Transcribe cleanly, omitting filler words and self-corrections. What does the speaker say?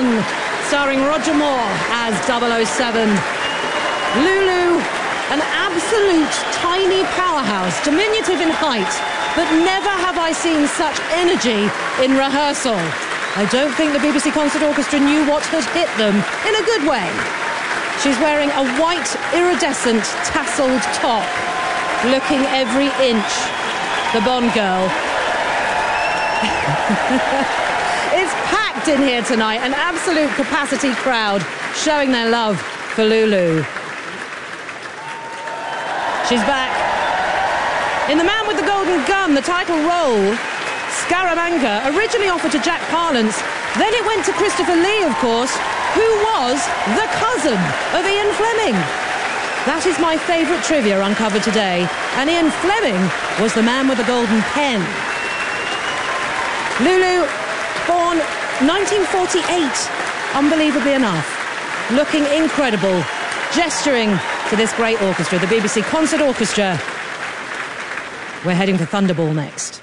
Young, starring Roger Moore as 007. Lulu, an absolute tiny powerhouse, diminutive in height, but never have I seen such energy in rehearsal. I don't think the BBC Concert Orchestra knew what had hit them, in a good way. She's wearing a white, iridescent, tasselled top, looking every inch the Bond girl. It's packed in here tonight, an absolute capacity crowd showing their love for Lulu. She's back. In The Man with the Golden Gun, the title role, Scaramanga, originally offered to Jack Palance, then it went to Christopher Lee, of course, who was the cousin of Ian Fleming. That is my favourite trivia uncovered today, and Ian Fleming was the man with the golden pen. Lulu, born 1948, unbelievably enough, looking incredible, gesturing to this great orchestra, the BBC Concert Orchestra. We're heading for Thunderball next.